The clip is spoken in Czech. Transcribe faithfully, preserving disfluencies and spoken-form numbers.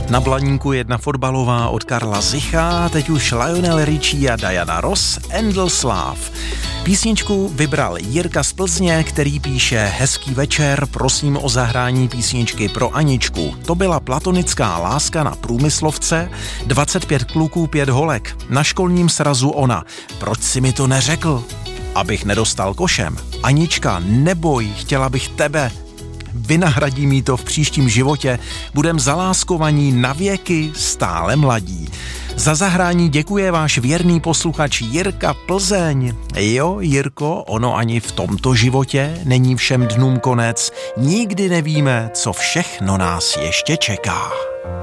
Na Blaníku jedna fotbalová od Karla Zicha, teď už Lionel Richie a Diana Ross, Endless Love. Písničku vybral Jirka z Plzně, který píše: hezký večer, prosím o zahrání písničky pro Aničku. To byla platonická láska na Průmyslovce, dvacet pět kluků, pět holek. Na školním srazu ona. Proč si mi to neřekl? Abych nedostal košem. Anička, neboj, chtěla bych tebe. Vynahradí mi to v příštím životě, budem zaláskovaní na věky, stále mladí. Za zahrání děkuje váš věrný posluchač Jirka Plzeň. Jo, Jirko, ono ani v tomto životě není všem dnům konec. Nikdy nevíme, co všechno nás ještě čeká.